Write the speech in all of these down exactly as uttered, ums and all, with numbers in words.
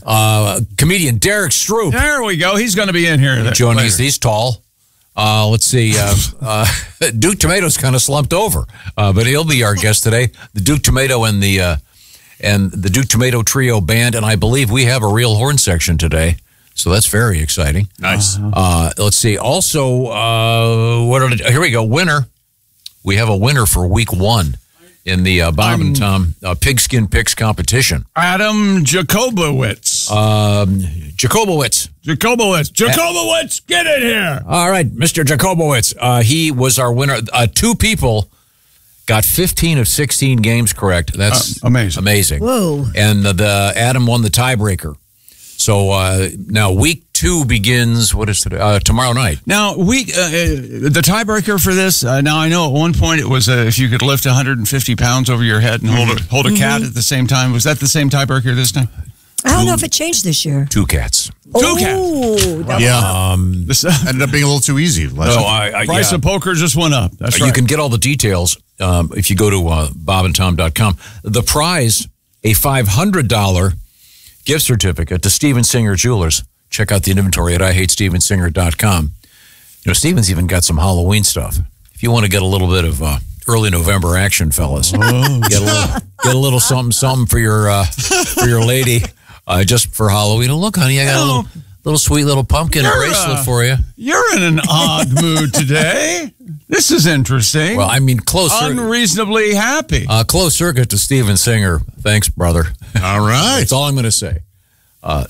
Uh, comedian Derek Stroop. There we go. He's going to be in here. Joining us. He's tall. Uh, let's see. Uh, uh, Duke Tomato's kind of slumped over, uh, but he'll be our guest today. The Duke Tomato and the uh, and the Duke Tomato Trio Band, and I believe we have a real horn section today, so that's very exciting. Nice. Uh, let's see. Also, uh, what are the, here we go. Winner. We have a winner for week one in the uh, Bob um, and Tom uh, Pigskin Picks competition. Adam Jacobowitz. Um, Jacobowitz. Jacobowitz. Jacobowitz, get in here. All right, Mister Jacobowitz. Uh, he was our winner. Uh, two people got fifteen of sixteen games correct. That's uh, amazing. Amazing. Whoa. And the, the Adam won the tiebreaker. So uh, now week two begins, what is today? Uh, tomorrow night. Now, week, uh, the tiebreaker for this, uh, now I know at one point it was uh, if you could lift one hundred fifty pounds over your head and hold a, hold a mm-hmm. cat at the same time. Was that the same tiebreaker this time? I don't know if it changed this year. Two cats. Two oh, cats. Yeah. Um, this ended up being a little too easy. No, I, I, Price yeah. of poker just went up. That's uh, right. You can get all the details um, if you go to uh, bob and tom dot com. The prize, a five hundred dollars gift certificate to Steven Singer Jewelers. Check out the inventory at I hate steven singer dot com. You know, Steven's even got some Halloween stuff. If you want to get a little bit of uh, early November action, fellas, oh. get a little, get a little something, something for your uh, for your lady, uh, just for Halloween. Oh, look, honey, I got a little, little sweet little pumpkin you're, bracelet uh, for you. You're in an odd mood today. This is interesting. Well, I mean, close unreasonably happy. Uh, close circuit to Steven Singer. Thanks, brother. All right, that's all I'm going to say. Uh,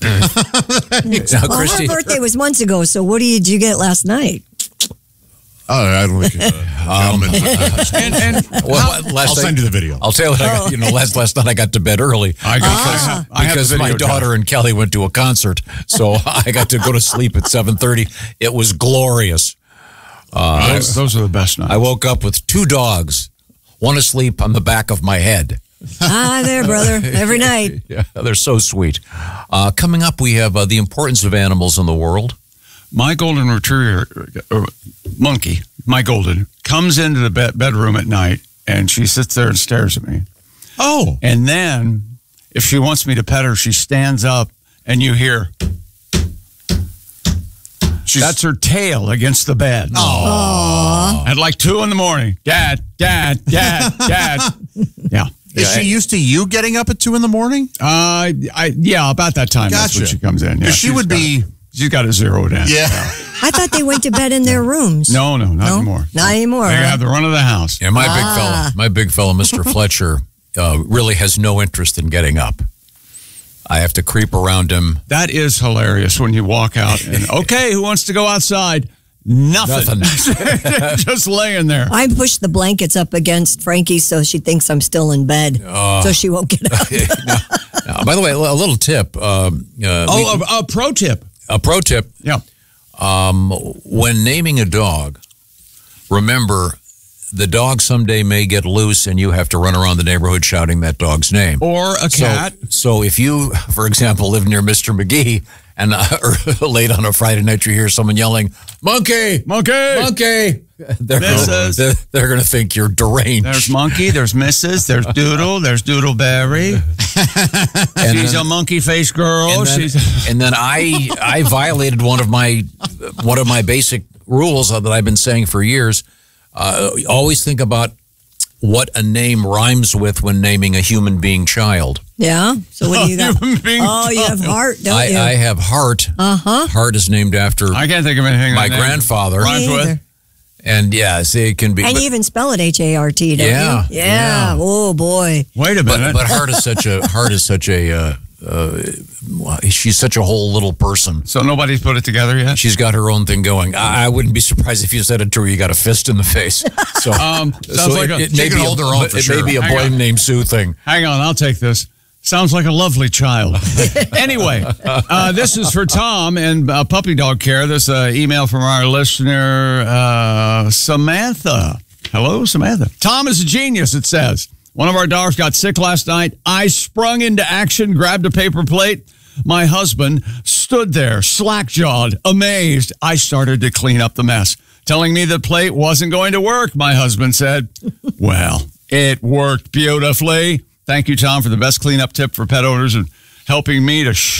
now, well, Christy, her birthday was months ago, so what did you get last night? Oh, I don't think. Uh, um, and, and well, last I'll night, send you the video. I'll tell you what. I got, you know, last last night I got to bed early. I got because, I because my daughter down. and Kelly went to a concert, so I got to go to sleep at seven thirty. It was glorious. Uh, those, those are the best nights. I woke up with two dogs, one asleep on the back of my head. Hi there, brother. Every night. Yeah, they're so sweet. Uh, coming up, we have uh, the importance of animals in the world. My golden retriever, uh, monkey, my golden, comes into the bed- bedroom at night, and she sits there and stares at me. Oh. And then, if she wants me to pet her, she stands up, and you hear... She's, That's her tail against the bed. Aww. At like two in the morning. Dad, dad, dad, dad. Yeah. Is yeah, she used to you getting up at two in the morning? Uh, I yeah, about that time. Gotcha. That's when she comes in. Yeah, she would be. Got, she's got it zeroed in. Yeah. I thought they went to bed in their rooms. No, no, not no? anymore. Not anymore. They have the run of the house. Yeah, my ah. big fella, my big fella, Mister Fletcher, uh, really has no interest in getting up. I have to creep around him. That is hilarious when you walk out and, okay, who wants to go outside? Nothing. Nothing. Just laying there. I push the blankets up against Frankie so she thinks I'm still in bed, uh, so she won't get up. now, now, by the way, a little tip. Um, uh, oh, we, a, a pro tip. A pro tip. Yeah. Um, when naming a dog, remember the dog someday may get loose and you have to run around the neighborhood shouting that dog's name. Or a cat. So, so if you, for example, live near Mister McGee and uh, or late on a Friday night you hear someone yelling, monkey, monkey, monkey, they're going they're, they're going to think you're deranged. There's Monkey, there's Missus, there's Doodle, there's Doodleberry. And she's then, a monkey face girl. And then, she's and then I I violated one of my one of my basic rules that I've been saying for years. Uh, always think about what a name rhymes with when naming a human being child. Yeah. So what do you got? Oh, you have Heart, don't I, you? I have Heart. Uh-huh. Heart is named after I can't think of anything. my grandfather. Rhymes with. And yeah, see, it can be. And but, you even spell it H A R T, don't yeah, you? Yeah. Yeah. Oh boy. Wait a minute. But, but Heart is such a Heart is such a. Uh, uh, she's such a whole little person. So nobody's put it together yet? She's got her own thing going. I, I wouldn't be surprised if you said it to her, you got a fist in the face. So, um, sounds so like it, a, it may be hold her own for it sure. may be a Hang boy on. named Sue thing. Hang on, I'll take this. Sounds like a lovely child. Anyway, uh, this is for Tom and uh, puppy dog care. This uh, email from our listener, uh, Samantha. Hello, Samantha. Tom is a genius, it says. One of our dogs got sick last night. I sprung into action, grabbed a paper plate. My husband stood there, slack-jawed, amazed. I started to clean up the mess. Telling me the plate wasn't going to work, my husband said. Well, it worked beautifully. Thank you, Tom, for the best cleanup tip for pet owners and helping me to